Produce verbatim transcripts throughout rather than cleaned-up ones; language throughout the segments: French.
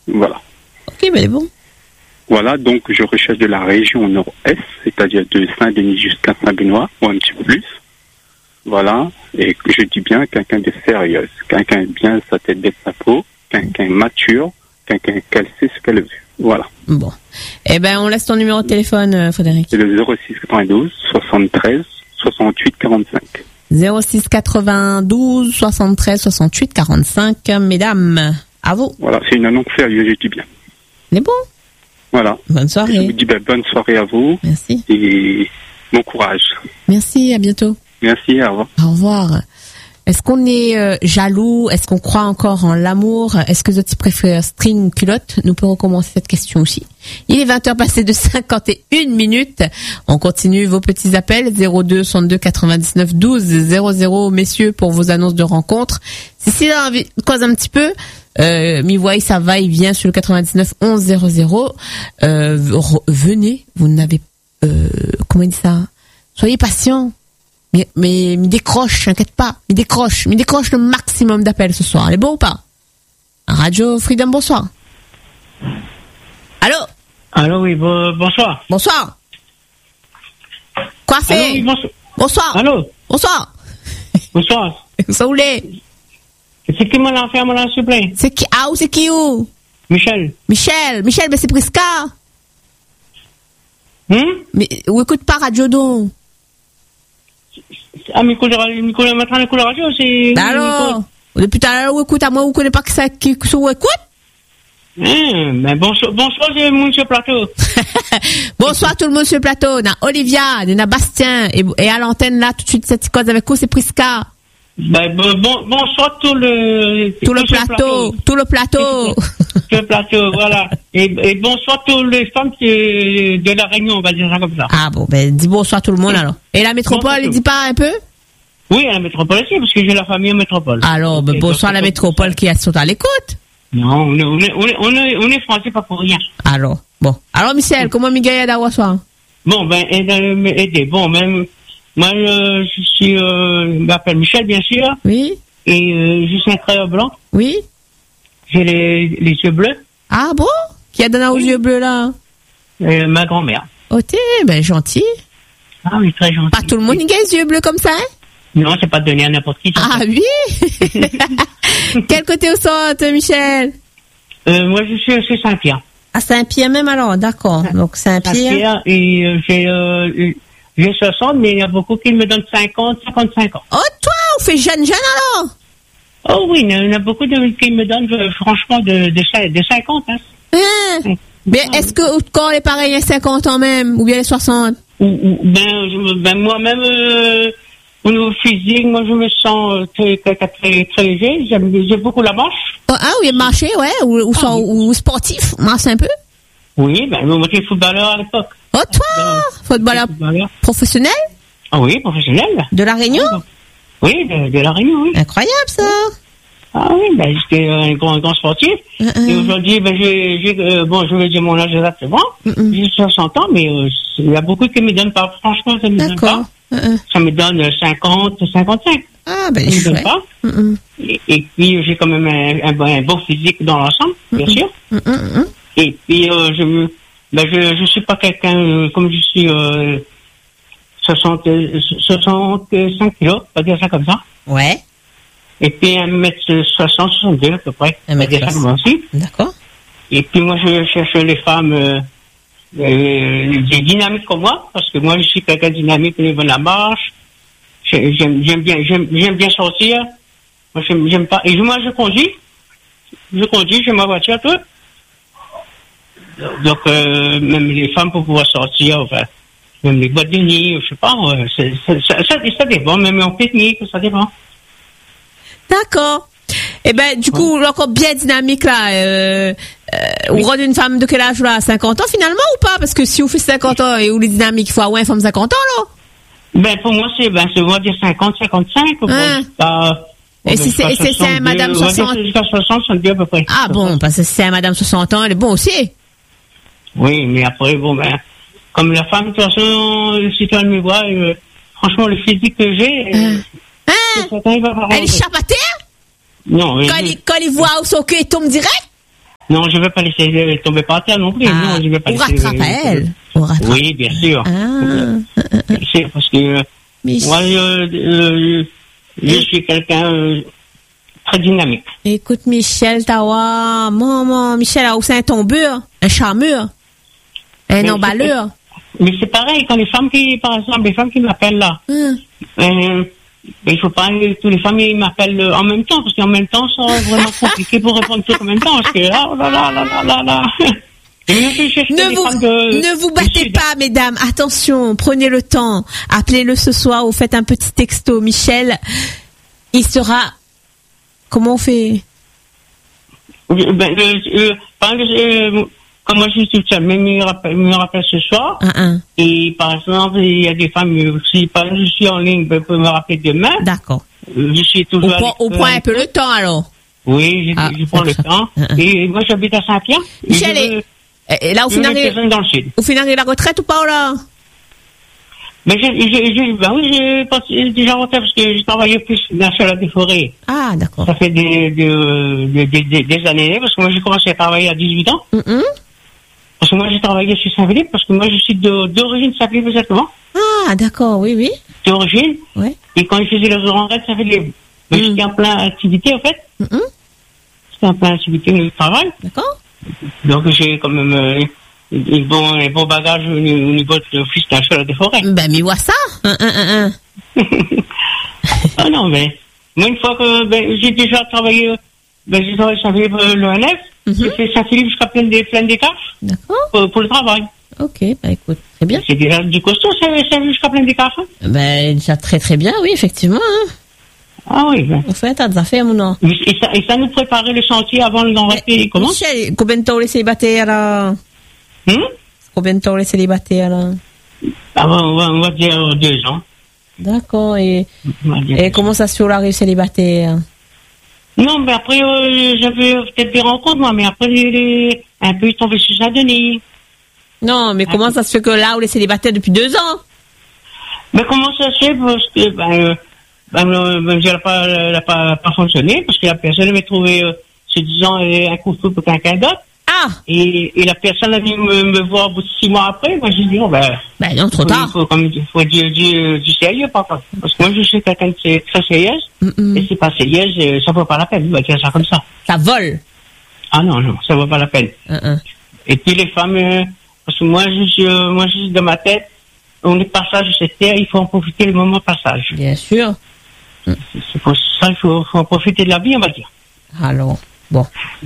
Voilà. Ok, ben bon. Voilà, donc je recherche de la région nord-est, c'est-à-dire de Saint-Denis jusqu'à Saint-Benoît, ou un petit peu plus. Voilà, et je dis bien quelqu'un de sérieux, quelqu'un bien sa tête de sa peau, quelqu'un mature, quelqu'un qui sait ce qu'elle veut. Voilà. Bon. Eh ben, on laisse ton numéro de téléphone, Frédéric. C'est le zéro six quatre-vingt-douze soixante-treize soixante-huit quarante-cinq. zéro six quatre-vingt-douze soixante-treize soixante-huit quarante-cinq, mesdames, à vous. Voilà, c'est une annonce sérieuse, je dis bien. C'est bon. Voilà. Bonne soirée. Je vous dis ben, bonne soirée à vous. Merci. Et bon courage. Merci, à bientôt. Merci, au revoir. Au revoir. Est-ce qu'on est euh, jaloux? Est-ce qu'on croit encore en l'amour? Est-ce que Zoti préfère string ou culotte? Nous pouvons recommencer cette question aussi. Il est vingt heures passées de cinquante et une minutes. On continue vos petits appels. zéro deux soixante-deux quatre-vingt-dix-neuf douze zéro zéro, messieurs, pour vos annonces de rencontres. Si c'est a envie de cause un petit peu, euh, mi voix, ça va, il vient sur le quatre-vingt-dix-neuf onze zéro zéro. Euh, venez, vous n'avez, euh, comment il dit ça? Soyez patients. Mais, mais, mais décroche, t'inquiète pas. Mais décroche, mais décroche le maximum d'appels ce soir. Elle est bon ou pas? Radio Freedom, bonsoir. Allô? Allô, oui, bo- bonsoir. Bonsoir. Quoi fait? Allô, oui, bonsoir. Bonsoir. Allô? Bonsoir. Bonsoir. Ça où l'est? C'est qui mon enfant, mon s'il vous plaît? C'est qui? Ah, ou c'est qui où? Michel. Michel. Michel, ben c'est Prisca. Hum? Mais, ou écoute pas Radio Don. Ah, mais écoute, écoute, maintenant, écoute la radio, c'est... Ben alors? Depuis tout à l'heure, ou écoute, à moi, ou connais pas que ça, qui, qui, ou écoute? Hum, ben bonsoir, bonsoir, c'est monsieur Plateau. Bonsoir tout le monde sur le plateau. Na Olivia, na Bastien, et, et à l'antenne là, tout de suite, cette cause avec vous, c'est Prisca. Ben, bon, bon, bonsoir tout le... Tout le plateau, tout le plateau. Tout le plateau, voilà. Et, et bonsoir toutes les femmes de, de la Réunion, on va dire ça comme ça. Ah bon, ben dis bonsoir tout le monde alors. Et la métropole, il dit pas un peu? Oui, à la métropole aussi, parce que j'ai la famille en métropole. Alors, ben, bonsoir à la métropole qui sont à l'écoute. Non, on est, on est, on est, on est, on est français pas pour rien. Alors, bon. Alors, Michel, comment Miguel d'avoir soir? Bon, ben, aidez. Bon, même, moi, je, je suis, euh, je m'appelle Michel, bien sûr. Oui. Et euh, je suis un crayon blanc. Oui. J'ai les, les yeux bleus. Ah bon? Qui a donné aux yeux bleus là? Euh, ma grand-mère. Oh, t'es, ben, gentil. Ah oui, très gentil. Pas tout le monde qui a les yeux bleus comme ça, hein? Non, c'est pas donné à n'importe qui. Ah oui. Quel côté au centre, Michel? Euh, moi, je suis chez Saint-Pierre. À Saint-Pierre même alors, d'accord. Donc Saint-Pierre. Saint-Pierre, et euh, j'ai, euh, j'ai soixante, mais il y a beaucoup qui me donnent cinquante, cinquante-cinq ans. Oh, toi, on fait jeune, jeune alors? Oh oui, il y en a beaucoup de, qui me donnent, euh, franchement, de, de, de cinquante, hein. Hein? Mais est-ce que au corps est pareil à cinquante ans même, ou bien les soixante? Ou, ou, ben, je, ben, moi-même, euh, au niveau physique, moi, je me sens euh, très, très, très, très léger. J'aime, j'ai beaucoup la marche. Oh, ah, oui, marcher, ouais, ou, ou, ah, sont, oui. ou sportif, marche un peu? Oui, ben, moi, j'étais footballeur à l'époque. Oh, toi, footballeur, footballeur professionnel? Ah oui, professionnel. De la Réunion? Ah, oui, de, de la Réunion, oui. Incroyable, ça. Ah oui, ben, j'étais un grand, un grand sportif. Uh-uh. Et aujourd'hui, ben, j'ai, j'ai, euh, bon, je vais dire mon âge exactement. Uh-uh. J'ai soixante ans, mais euh, il y a beaucoup qui me donnent pas. Franchement, ça me donne pas. Uh-uh. Ça me donne cinquante, cinquante-cinq. Ah, ben, ça me donne pas. Uh-uh. Et, et puis, j'ai quand même un, un, un bon physique dans l'ensemble, bien uh-uh. sûr. Uh-uh. Et puis, euh, je, ben, je, je suis pas quelqu'un, euh, comme je suis, euh, soixante, soixante-cinq kilos, on va dire ça comme ça. Ouais. Et puis un mètre soixante, soixante-deux à peu près. Un mètre soixante. D'accord. Et puis moi je cherche les femmes euh, euh, des dynamiques comme moi, parce que moi je suis quelqu'un de dynamique au niveau de la marche. J'aime, j'aime bien, j'aime, j'aime bien sortir. Moi j'aime, j'aime pas. Et moi je conduis. Je conduis, j'ai ma voiture, tout. Donc euh, même les femmes pour pouvoir sortir, enfin, même les boîtes de nuit, je sais pas, euh, c'est, c'est, ça, ça, ça dépend, même en pique-nique, ça dépend. D'accord. Eh ben, du coup, ouais. Encore bien dynamique là. Euh, euh, oui. On rend une femme de quel âge là? cinquante ans finalement ou pas? Parce que si vous faites cinquante ans et où les dynamiques, il faut avoir une femme cinquante ans là. Ben pour moi c'est, ben c'est on va dire cinquante, cinquante-cinq. Hein? Bon, pas, et si c'est, c'est, c'est un madame soixante? Jusqu'à soixante, soixante-deux à peu près. Ah bon, parce que si c'est un madame soixante ans, elle est bon aussi. Oui, mais après bon ben, comme la femme de toute façon, si tu vas me voir, euh, franchement le physique que j'ai. Euh, Hein? Elle est chapatée? Non. Quand il, quand il voit où son cul, il tombe direct? Non, je ne vais pas laisser tomber par terre non plus. Ah, non, je vais pas on laisser, rattrape à elle. On rattrape. Oui, bien sûr. Ah. C'est parce que Mich- moi, je, je, je suis quelqu'un euh, très dynamique. Écoute, Michel Tawa, maman, Michel a aussi un tombeur, un charmeur, un Mais emballeur. Mais c'est pareil, quand les femmes qui, par exemple, les femmes qui m'appellent là, Hum. euh, ben, il faut pas que toutes les femmes ils m'appellent euh, en même temps, parce qu'en même temps, c'est vraiment compliqué pour répondre tout en même temps, parce que ah, oh là là là là là là. Et moi, je cherche Ne des vous, femmes de- ne vous du battez Sud. pas, mesdames. Attention, prenez le temps. Appelez-le ce soir ou faites un petit texto. Michel, il sera... Comment on fait? Euh, Ben, euh, euh, par exemple, euh, comme moi je suis toute seule, même il me rappelle, il me rappelle ce soir, Un, un. et par exemple, il y a des femmes, euh, si par exemple je suis en ligne, ben, vous pouvez me rappeler demain, D'accord. Euh, je suis On toujours... prend, on prend un peu le temps, alors. Oui, je, Ah, je prends le d'accord. temps. Uh-uh. Et moi, j'habite à Saint-Pierre. Et Michel, je et, veux- et là, au je veux final, une personne dans le sud. au final, la retraite ou pas, là? Mais je, je, je, ben oui, j'ai pas- déjà en retraite parce que j'ai travaillé plus dans la des forêts. Ah, d'accord. Ça fait des, des, des, des, des- des années, parce que moi, j'ai commencé à travailler à dix-huit ans. Hum, hum. Parce que moi, j'ai travaillé chez Saint-Philippe, parce que moi, je suis de- d'origine de Saint-Philippe, exactement. Ah, d'accord, oui, oui. D'origine. Ouais. Et quand ils faisaient les retraites, ça fait les... Mais Mm. j'étais en plein activité, en fait. Hum, hum. J'étais en plein activité de travail. D'accord. Donc, j'ai quand même euh, un bon, un bon bagage au niveau au niveau de l'office national des forêts. Ben, mais vois ça. Un, un, un, un. Ah non, mais moi, une fois que ben, j'ai déjà travaillé, ben, j'ai travaillé sur l'O N F, Mhm. j'ai fait Saint-Philippe jusqu'à plein des, plein des caches D'accord. pour, pour le travail. Ok, bah écoute, très bien. C'est déjà du costaud, Saint-Philippe jusqu'à plein des caches. Hein. Ben, déjà très très bien, oui, effectivement. Hein. Ah oui, ben. On fait un tas d'affaires, mon nom. Et ça, et ça nous préparait le chantier avant d'enregistrer. Comment Michel, combien de temps les célibataires, là? hum Combien de temps les célibataires, là? ah, on, va, on va dire deux ans. D'accord, et, On va dire. et comment ça se fait, on arrive célibataire? Non, mais après, euh, j'avais peut-être des rencontres, moi, mais après, les, les, un peu, ils tombaient sur Saint-Denis. Non, mais comment ça se fait que là, on est célibataire depuis deux ans? Mais comment ça se fait? Parce que, ben, euh, ben, euh, ben, elle n'a pas, elle a pas, pas fonctionné, parce que la personne avait trouvé, euh, se disant, euh, un coup de feu pour quelqu'un d'autre. Ah! Et, et la personne a venu me, me voir au bout de six mois après. Moi, j'ai dit, oh, ben, Ben non, trop il tard. faut, comme, il faut du, du, du sérieux, par contre. Parce que moi, je suis quelqu'un de très très sérieuse. Mm, mm. Et c'est pas sérieuse, euh, ça vaut pas la peine. On va dire ça comme ça. Ça vole. Ah non, non, ça vaut pas la peine. Un, un. Et puis les femmes, euh, parce que moi, je suis, euh, moi, je suis dans ma tête, on est passage de cette terre, il faut en profiter le moment passage. Bien sûr. C'est pour ça qu'il faut, faut en profiter de la vie, on va dire. Alors, bon.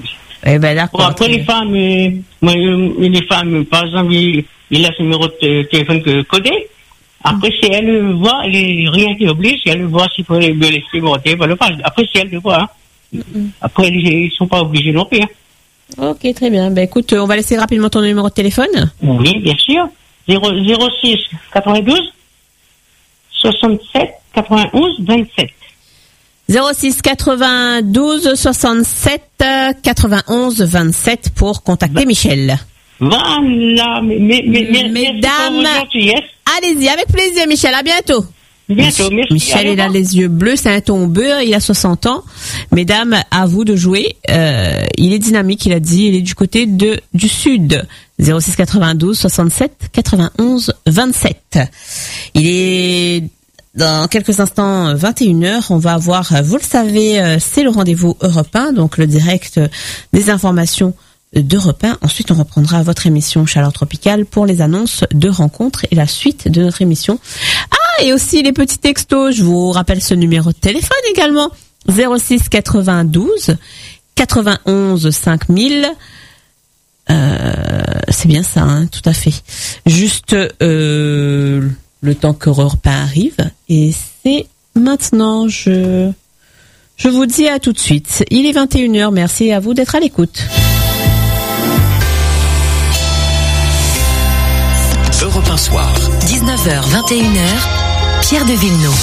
Eh ben d'accord. Bon, après, les femmes, euh, moi, euh, les femmes, par exemple, il, il a ce numéro de t- téléphone que- codé. Après, c'est elle le voit, elle est rien qui oblige, c'est elle le voit s'il faut me laisser mon téléphone, le passe. Après, c'est elle le voit. Hein. Mm-mm. Après, ils, ils sont pas obligés non plus. Hein. Ok, très bien. Ben écoute, on va laisser rapidement ton numéro de téléphone. Oui, bien sûr. zéro six quatre-vingt-douze soixante-sept quatre-vingt-onze vingt-sept. zéro six quatre-vingt-douze soixante-sept quatre-vingt-onze vingt-sept pour contacter Michel. Voilà, mais, mais, mais, mais- Mesdames, merci pour votre gentillesse. Allez-y, avec plaisir, Michel. À bientôt. Bientôt, merci. Michel, il a les yeux bleus, c'est un tombeur, il a soixante ans. Mesdames, à vous de jouer. Euh, il est dynamique, il a dit, il est du côté de du sud. zéro six quatre-vingt-douze soixante-sept quatre-vingt-onze vingt-sept. Il est dans quelques instants vingt et une heures. On va avoir, vous le savez, euh, c'est le rendez-vous Europe un, donc le direct des informations d'Europe un. Ensuite, on reprendra votre émission Chaleur Tropicale pour les annonces de rencontres et la suite de notre émission. Ah, et aussi les petits textos. Je vous rappelle ce numéro de téléphone également. zéro six quatre-vingt-douze quatre-vingt-onze cinq mille. Euh, c'est bien ça, hein, tout à fait. Juste euh, le temps que Europe un arrive. Et c'est maintenant. Je, je vous dis à tout de suite. Il est vingt et une heures. Merci à vous d'être à l'écoute. Europe un soir. dix-neuf heures vingt et une heures, Pierre de Villeneuve.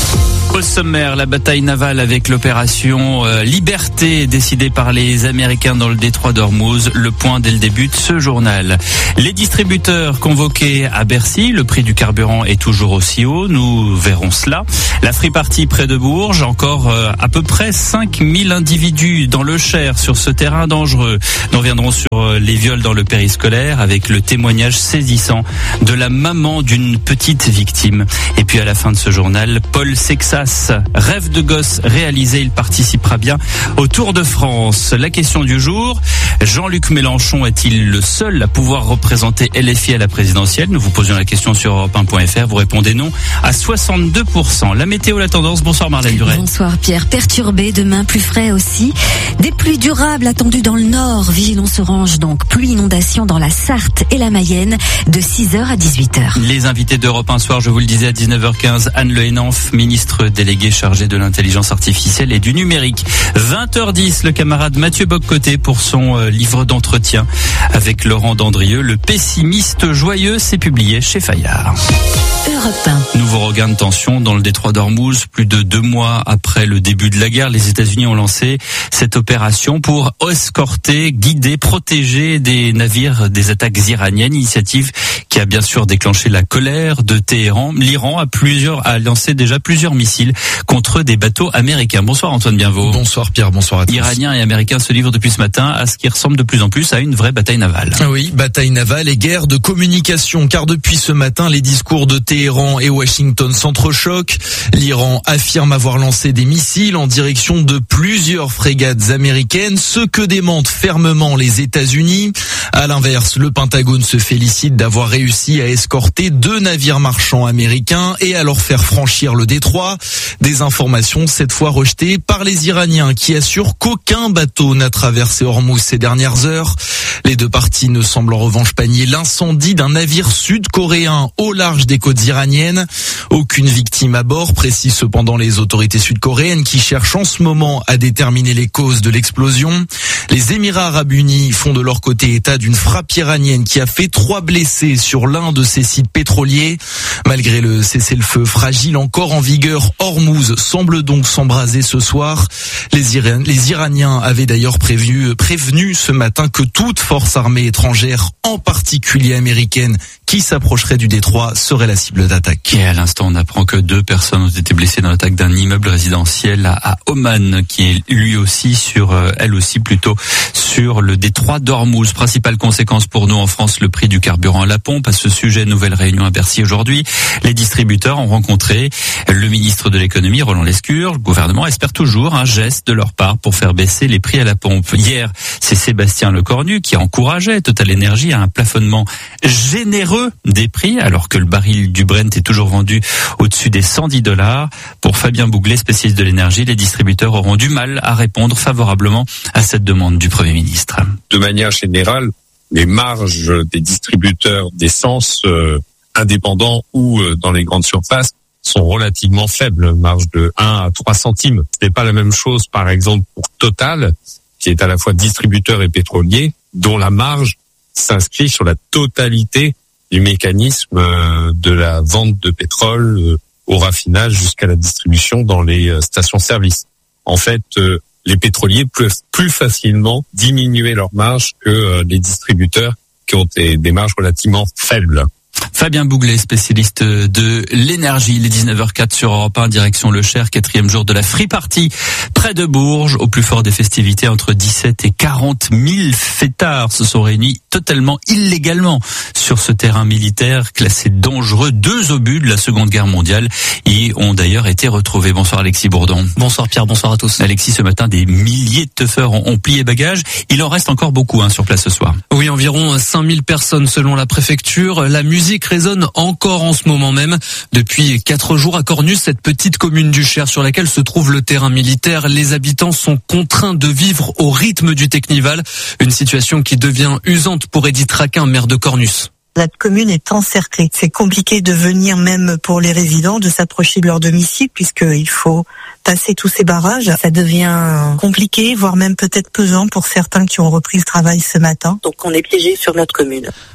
Au sommaire, la bataille navale avec l'opération euh, Liberté décidée par les Américains dans le détroit d'Ormuz. Le point dès le début de ce journal. Les distributeurs convoqués à Bercy, le prix du carburant est toujours aussi haut. Nous verrons cela. La Free Party près de Bourges, encore euh, à peu près cinq mille individus dans le Cher sur ce terrain dangereux. Nous reviendrons sur euh, les viols dans le périscolaire avec le témoignage saisissant de la maman d'une petite victime. Et puis à la fin de ce journal, Paul Sexas, rêve de gosse réalisé, il participera bien au Tour de France. La question du jour, Jean-Luc Mélenchon est-il le seul à pouvoir représenter L F I à la présidentielle? Nous vous posions la question sur europe un point f r, vous répondez non à soixante-deux pour cent. La météo, la tendance, bonsoir Marlène Duret. Bonsoir Pierre, perturbé, demain plus frais aussi. Des pluies durables attendues dans le nord, vigilance orange donc, pluie inondation dans la Sarthe et la Mayenne de six heures à dix-huit heures. Les invités d'Europe un soir, je vous le disais à dix-neuf heures quinze, Anne Le Henanff, ministre délégué chargé de l'intelligence artificielle et du numérique. vingt heures dix, le camarade Mathieu Boccoté pour son euh, livre d'entretien avec Laurent Dandrieux, Le pessimiste joyeux, c'est publié chez Fayard. Europe un. Nouveau regain de tension dans le détroit d'Ormuz. Plus de deux mois après le début de la guerre, les États-Unis ont lancé cette opération pour escorter, guider, protéger des navires des attaques iraniennes. Initiative qui a bien sûr déclenché la colère de Téhéran. L'Iran a plusieurs, a lancé déjà plusieurs missiles contre des bateaux américains. Bonsoir Antoine Bienvaux. Bonsoir Pierre, bonsoir à tous. Iraniens et Américains se livrent depuis ce matin à ce qui ressemble de plus en plus à une vraie bataille navale. Oui, bataille navale et guerre de communication, car depuis ce matin, les discours de Téhéran et Washington s'entrechoquent. L'Iran affirme avoir lancé des missiles en direction de plusieurs frégates américaines, ce que démentent fermement les États-Unis. À l'inverse, le Pentagone se félicite d'avoir réussi à escorter deux navires marchands américains et à leur faire franchir le détroit. Des informations cette fois rejetées par les Iraniens qui assurent qu'aucun bateau n'a traversé Ormuz ces dernières heures. Les deux parties ne semblent en revanche pas nier l'incendie d'un navire sud-coréen au large des côtes iraniennes. Aucune victime à bord, précisent cependant les autorités sud-coréennes qui cherchent en ce moment à déterminer les causes de l'explosion. Les Émirats arabes unis font de leur côté état d'une frappe iranienne qui a fait trois blessés sur l'un de ces sites pétroliers. Malgré le cessez-le-feu fragile encore en vigueur, Ormuz semble donc s'embraser ce soir. Les, Iran- les Iraniens avaient d'ailleurs prévu, prévenu ce matin que toute force armée étrangère, en particulier américaine, qui s'approcherait du détroit serait la cible d'attaque. Et à l'instant, on apprend que deux personnes ont été blessées dans l'attaque d'un immeuble résidentiel à, à Oman, qui est lui aussi sur, euh, elle aussi plutôt sur le détroit d'Ormuz. Principale conséquence pour nous en France, le prix du carburant à la pompe. À ce sujet, nouvelle réunion à Bercy aujourd'hui. Les distributeurs ont rencontré le ministre de l'économie, Roland Lescure. Le gouvernement espère toujours un geste de leur part pour faire baisser les prix à la pompe. Hier, c'est Sébastien Lecornu qui encourageait Total Énergie à un plafonnement généreux des prix, alors que le baril du Brent est toujours vendu au-dessus des cent dix dollars. Pour Fabien Bouglet, spécialiste de l'énergie, les distributeurs auront du mal à répondre favorablement à cette demande du Premier ministre. De manière générale, les marges des distributeurs d'essence euh, indépendants ou euh, dans les grandes surfaces sont relativement faibles, marge de un à trois centimes. Ce n'est pas la même chose, par exemple, pour Total, qui est à la fois distributeur et pétrolier, dont la marge s'inscrit sur la totalité du mécanisme euh, de la vente de pétrole euh, au raffinage jusqu'à la distribution dans les euh, stations-service. En fait, euh, les pétroliers peuvent plus facilement diminuer leurs marges que euh, les distributeurs qui ont des, des marges relativement faibles. Fabien Bouglet, spécialiste de l'énergie, les dix-neuf heures quatre sur Europe un, direction le Cher, quatrième jour de la Free Party, près de Bourges, au plus fort des festivités, entre dix-sept et quarante mille fêtards se sont réunis totalement illégalement sur ce terrain militaire classé dangereux. Deux obus de la Seconde Guerre mondiale y ont d'ailleurs été retrouvés. Bonsoir Alexis Bourdon. Bonsoir Pierre, bonsoir à tous. Alexis, ce matin, des milliers de teufeurs ont, ont plié bagages. Il en reste encore beaucoup hein, sur place ce soir. Oui, environ cinq mille personnes selon la préfecture. La musique résonne encore en ce moment même. Depuis quatre jours à Cornus, cette petite commune du Cher sur laquelle se trouve le terrain militaire, les habitants sont contraints de vivre au rythme du Technival. Une situation qui devient usante pour Edith Raquin, maire de Cornus. La commune est encerclée. C'est compliqué de venir, même pour les résidents, de s'approcher de leur domicile puisqu'il faut passer tous ces barrages. Ça devient compliqué, voire même peut-être pesant pour certains qui ont repris le travail ce matin. Donc on est piégé sur notre commune.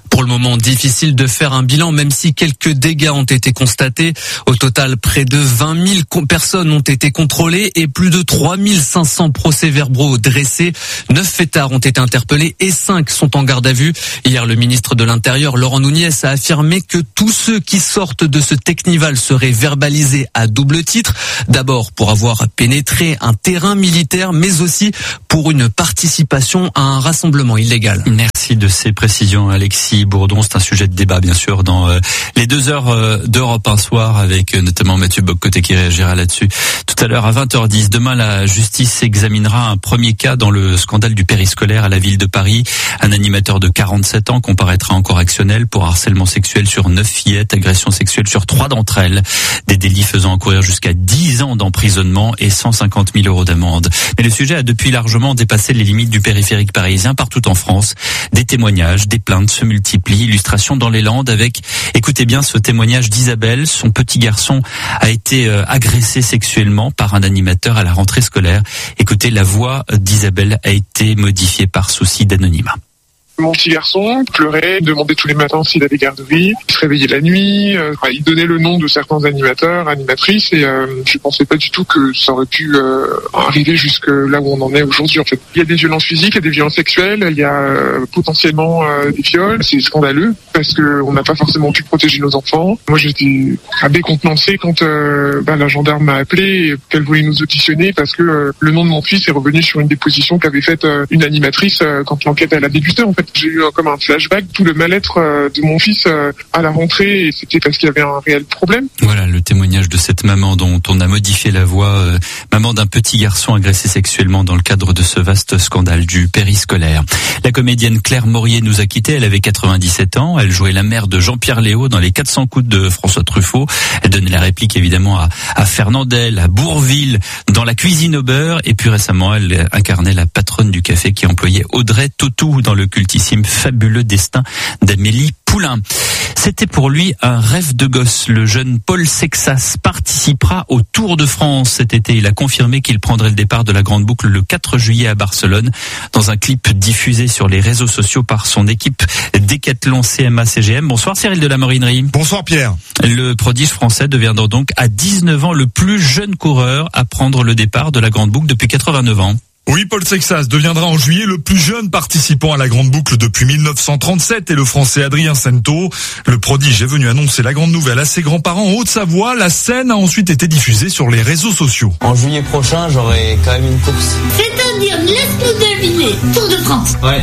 Pour le moment, difficile de faire un bilan, même si quelques dégâts ont été constatés. Au total, près de vingt mille personnes ont été contrôlées et plus de trois mille cinq cents procès-verbaux dressés. Neuf fêtards ont été interpellés et cinq sont en garde à vue. Hier, le ministre de l'Intérieur, Laurent Nunez, a affirmé que tous ceux qui sortent de ce Technival seraient verbalisés à double titre. D'abord pour avoir pénétré un terrain militaire, mais aussi pour une participation à un rassemblement illégal. Merci de ces précisions, Alexis Bourdon. C'est un sujet de débat, bien sûr, dans euh, les deux heures euh, d'Europe un soir, avec euh, notamment Mathieu Bock-Côté qui réagira là-dessus tout à l'heure à vingt heures dix. Demain, la justice examinera un premier cas dans le scandale du périscolaire à la ville de Paris. Un animateur de quarante-sept ans comparaîtra en correctionnel pour harcèlement sexuel sur neuf fillettes, agression sexuelle sur trois d'entre elles. Des délits faisant encourir jusqu'à dix ans d'emprisonnement et cent cinquante mille euros d'amende. Mais le sujet a depuis largement dépassé les limites du périphérique parisien. Partout en France, des témoignages, des plaintes se multiplient. Illustration dans les Landes avec, écoutez bien ce témoignage d'Isabelle. Son petit garçon a été euh, agressé sexuellement par un animateur à la rentrée scolaire. Écoutez, la voix d'Isabelle a été modifiée par souci d'anonymat. Mon petit garçon pleurait, demandait tous les matins s'il avait garderie, il se réveillait la nuit, euh, il donnait le nom de certains animateurs, animatrices, et euh, je pensais pas du tout que ça aurait pu euh, arriver jusque là où on en est aujourd'hui. En fait, il y a des violences physiques, il y a des violences sexuelles, il y a euh, potentiellement euh, des viols. C'est scandaleux parce que on n'a pas forcément pu protéger nos enfants. Moi, j'étais à décontenancé quand euh, bah, la gendarme m'a appelé et qu'elle voulait nous auditionner parce que euh, le nom de mon fils est revenu sur une déposition qu'avait faite euh, une animatrice euh, quand l'enquête elle a débuté. En fait, j'ai eu euh, comme un flashback, tout le mal-être euh, de mon fils euh, à la rentrée, et c'était parce qu'il y avait un réel problème. Voilà le témoignage de cette maman dont on a modifié la voix, euh, maman d'un petit garçon agressé sexuellement dans le cadre de ce vaste scandale du périscolaire. La comédienne Claire Maurier nous a quittés, elle avait quatre-vingt-dix-sept ans, elle jouait la mère de Jean-Pierre Léaud dans Les quatre cents coups de François Truffaut, elle donnait la réplique évidemment à, à Fernandel, à Bourvil, dans La cuisine au beurre, et puis récemment elle incarnait la patronne du café qui employait Audrey Tautou dans le cultissime Fabuleux destin d'Amélie Poulain. C'était pour lui un rêve de gosse. Le jeune Paul Sexas participera au Tour de France cet été. Il a confirmé qu'il prendrait le départ de la Grande Boucle le quatre juillet à Barcelone. Dans un clip diffusé sur les réseaux sociaux par son équipe Décathlon C M A C G M. Bonsoir Cyril de la Morinerie. Bonsoir Pierre. Le prodige français deviendra donc à dix-neuf ans le plus jeune coureur à prendre le départ de la Grande Boucle depuis quatre-vingt-neuf ans. Oui, Paul Sexas deviendra en juillet le plus jeune participant à la Grande Boucle depuis mille neuf cent trente-sept, et le Français Adrien Sento. Le prodige est venu annoncer la grande nouvelle à ses grands-parents en Haute-Savoie. La scène a ensuite été diffusée sur les réseaux sociaux. En juillet prochain, j'aurai quand même une course. C'est-à-dire, laisse-nous deviner, Tour de France. Ouais.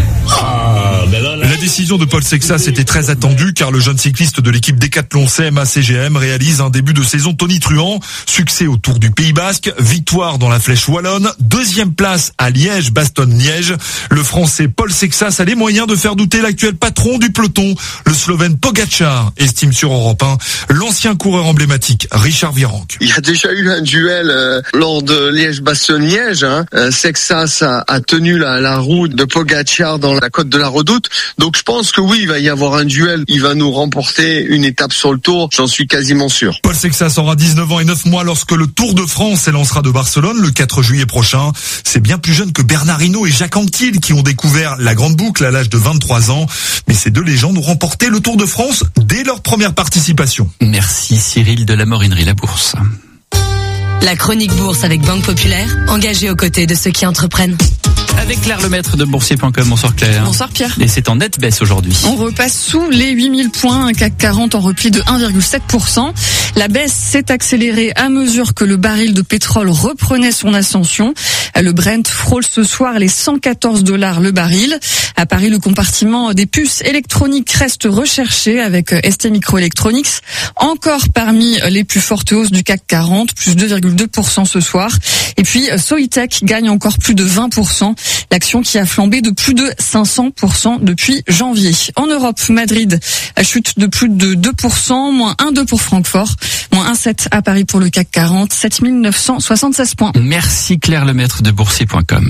Ah, ben là, là. La décision de Paul Sexas était très attendue car le jeune cycliste de l'équipe Décathlon C M A C G M réalise un début de saison tonitruant. Succès au Tour du Pays Basque, victoire dans la Flèche Wallonne, deuxième place à Liège, Bastogne-Liège. Le Français Paul Sexas a les moyens de faire douter l'actuel patron du peloton, le Slovène Pogačar, estime sur Europe un l'ancien coureur emblématique Richard Virenque. Il y a déjà eu un duel euh, lors de Liège-Bastogne-Liège. Hein. Euh, Sexas a, a tenu la, la roue de Pogačar dans la côte de la Redoute. Donc je pense que oui, il va y avoir un duel. Il va nous remporter une étape sur le Tour, j'en suis quasiment sûr. Paul Sexas aura dix-neuf ans et neuf mois lorsque le Tour de France s'élancera de Barcelone le quatre juillet prochain. C'est bien plus jeune que Bernard Hinault et Jacques Anquetil qui ont découvert la Grande Boucle à l'âge de vingt-trois ans. Mais ces deux légendes ont remporté le Tour de France dès leur première participation. Merci Cyril de la Morinerie, la bourse. La chronique bourse avec Banque Populaire, engagée aux côtés de ceux qui entreprennent. Avec Claire Lemaître de boursier point com. Bonsoir Claire. Bonsoir Pierre. Et c'est en nette baisse aujourd'hui. On repasse sous les huit mille points, un C A C quarante en repli de un virgule sept pour cent. La baisse s'est accélérée à mesure que le baril de pétrole reprenait son ascension. Le Brent frôle ce soir les cent quatorze dollars le baril. À Paris, le compartiment des puces électroniques reste recherché avec S T Microelectronics encore parmi les plus fortes hausses du C A C quarante, plus deux virgule deux pour cent ce soir. Et puis Soitec gagne encore plus de vingt pour cent. L'action qui a flambé de plus de cinq cents pour cent depuis janvier. En Europe, Madrid chute de plus de deux pour cent, moins un virgule deux pour Francfort, moins un virgule sept à Paris pour le C A C quarante, sept mille neuf cent soixante-seize points. Merci Claire Lemaître de boursier point com.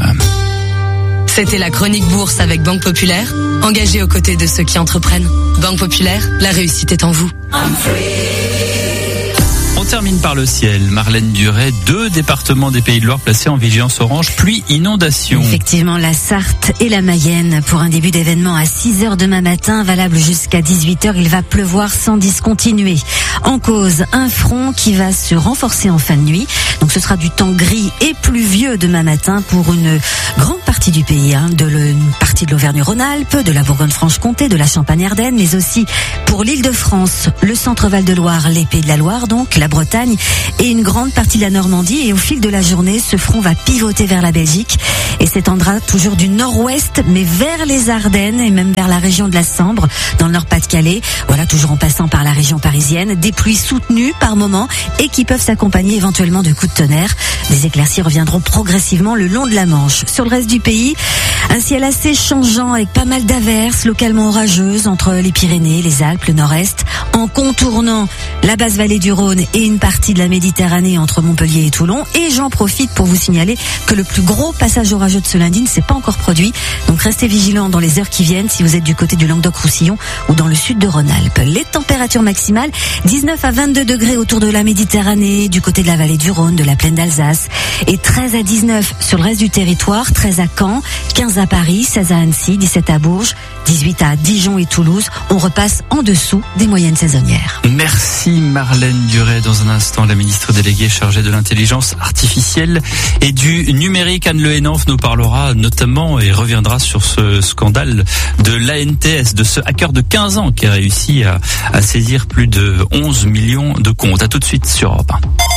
C'était la chronique bourse avec Banque Populaire, engagée aux côtés de ceux qui entreprennent. Banque Populaire, la réussite est en vous. termine par le ciel. Marlène Duret, deux départements des Pays de Loire placés en vigilance orange, pluie, inondation. Effectivement, la Sarthe et la Mayenne pour un début d'événement à six heures demain matin, valable jusqu'à dix-huit heures. Il va pleuvoir sans discontinuer. En cause, un front qui va se renforcer en fin de nuit. Donc ce sera du temps gris et pluvieux demain matin pour une grande partie du pays, hein, de le, une partie de l'Auvergne-Rhône-Alpes, de la Bourgogne-Franche-Comté, de la Champagne-Ardenne, mais aussi pour l'Île-de-France, le centre-Val de Loire, les Pays de la Loire, donc la Bretagne et une grande partie de la Normandie. Et au fil de la journée, ce front va pivoter vers la Belgique et s'étendra toujours du nord-ouest, mais vers les Ardennes et même vers la région de la Sambre, dans le Nord-Pas-de-Calais. Voilà, toujours en passant par la région parisienne. Des pluies soutenues par moments et qui peuvent s'accompagner éventuellement de coups de tonnerre. Des éclaircies reviendront progressivement le long de la Manche. Sur le reste du pays, un ciel assez changeant avec pas mal d'averses localement orageuses entre les Pyrénées, les Alpes, le Nord-Est, en contournant la basse vallée du Rhône et une partie de la Méditerranée entre Montpellier et Toulon. Et j'en profite pour vous signaler que le plus gros passage orageux de ce lundi ne s'est pas encore produit. Donc restez vigilants dans les heures qui viennent si vous êtes du côté du Languedoc-Roussillon ou dans le sud de Rhône-Alpes. Les températures maximales, dix-neuf à vingt-deux degrés autour de la Méditerranée, du côté de la vallée du Rhône, de la plaine d'Alsace, et treize à dix-neuf sur le reste du territoire, treize à Caen, quinze à Paris, seize à Annecy, dix-sept à Bourges, dix-huit à Dijon et Toulouse. On repasse en dessous des moyennes saisonnières. Merci Marlène Duret. Dans un instant, la ministre déléguée chargée de l'intelligence artificielle et du numérique, Anne Le Henanff, nous parlera notamment et reviendra sur ce scandale de l'A N T S, de ce hacker de quinze ans qui a réussi à, à saisir plus de onze millions de comptes. À tout de suite sur Europe un.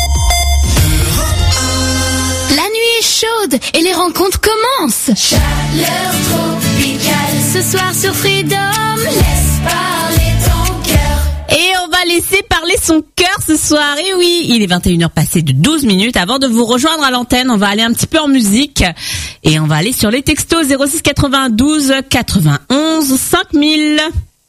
La nuit est chaude et les rencontres commencent. Chaleur tropicale. Ce soir sur Freedom, laisse parler ton cœur. Et on va laisser parler son cœur ce soir. Et oui, il est vingt et une heures passées de douze minutes. Avant de vous rejoindre à l'antenne, on va aller un petit peu en musique. Et on va aller sur les textos zéro six quatre-vingt-douze quatre-vingt-onze cinq mille.